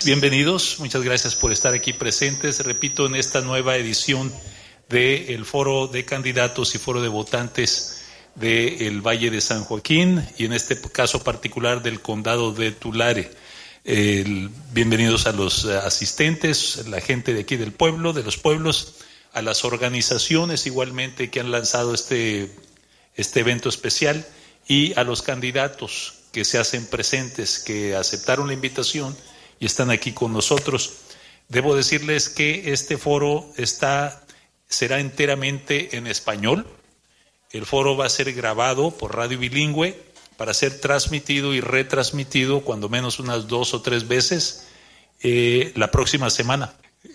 Bienvenidos, muchas gracias por estar aquí presentes. Repito, en esta nueva edición del Foro de Candidatos y Foro de Votantes del Valle de San Joaquín y en este caso particular del Condado de Tulare. Bienvenidos a los asistentes, la gente de aquí del pueblo, de los pueblos, a las organizaciones igualmente que han lanzado este evento especial y a los candidatos que se hacen presentes, que aceptaron la invitación y están aquí con nosotros. Debo decirles que este foro será enteramente en español. El foro va a ser grabado por radio bilingüe para ser transmitido y retransmitido cuando menos unas 2 o 3 veces la próxima semana.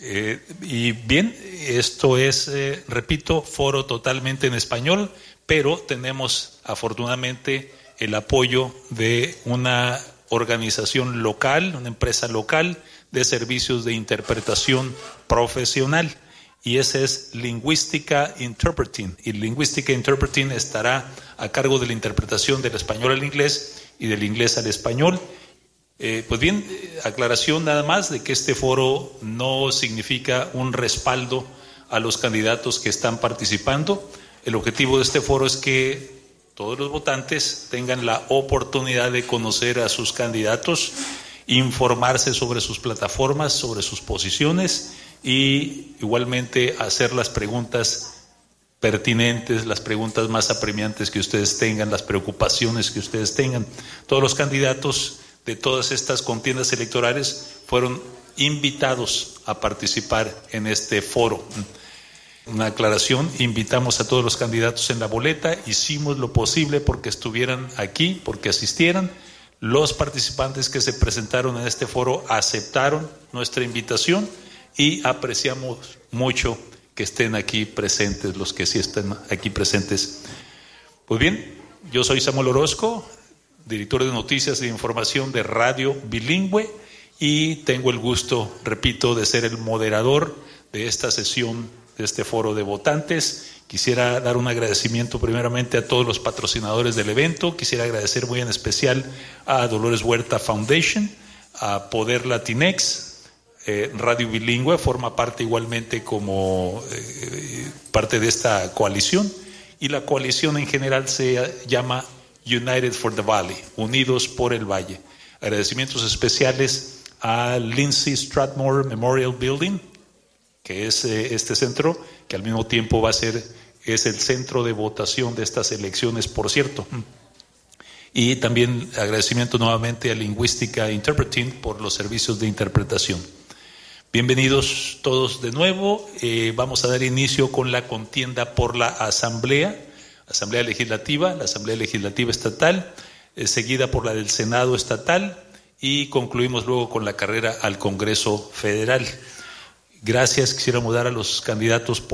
Y bien, esto es, repito, foro totalmente en español, pero tenemos afortunadamente el apoyo de una organización local, una empresa local de servicios de interpretación profesional, y ese es Lingüística Interpreting. Y Lingüística Interpreting estará a cargo de la interpretación del español al inglés y del inglés al español. Pues bien, aclaración nada más de que este foro no significa un respaldo a los candidatos que están participando. El objetivo de este foro es que todos los votantes tengan la oportunidad de conocer a sus candidatos, informarse sobre sus plataformas, sobre sus posiciones y igualmente hacer las preguntas pertinentes, las preguntas más apremiantes que ustedes tengan, las preocupaciones que ustedes tengan. Todos los candidatos de todas estas contiendas electorales fueron invitados a participar en este foro. Una aclaración, invitamos a todos los candidatos en la boleta, hicimos lo posible porque estuvieran aquí, porque asistieran. Los participantes que se presentaron en este foro aceptaron nuestra invitación y apreciamos mucho que estén aquí presentes, los que sí están aquí presentes. Pues bien, yo soy Samuel Orozco, director de Noticias e Información de Radio Bilingüe, y tengo el gusto, repito, de ser el moderador de esta sesión de este foro de votantes. Quisiera dar un agradecimiento primeramente a todos los patrocinadores del evento. Quisiera agradecer muy en especial a Dolores Huerta Foundation, a Poder Latinex, Radio Bilingüe forma parte igualmente como parte de esta coalición, y la coalición en general se llama United for the Valley, Unidos por el Valle. Agradecimientos especiales a Lindsay Strathmore Memorial Building, que es este centro, que al mismo tiempo es el centro de votación de estas elecciones, por cierto. Y también agradecimiento nuevamente a Lingüística Interpreting por los servicios de interpretación. Bienvenidos todos de nuevo. Vamos a dar inicio con la contienda por la Asamblea Legislativa, la Asamblea Legislativa Estatal, seguida por la del Senado Estatal, y concluimos luego con la carrera al Congreso Federal. Gracias. Quisiera mudar a los candidatos